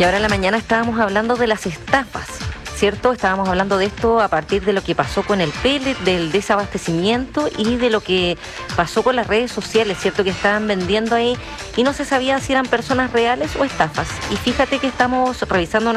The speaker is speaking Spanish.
Y ahora en la mañana estábamos hablando de las estafas, ¿cierto? Estábamos hablando de esto a partir de lo que pasó con el pellet, del desabastecimiento y de lo que pasó con las redes sociales, ¿cierto? Que estaban vendiendo ahí y no se sabía si eran personas reales o estafas. Y fíjate que estamos revisando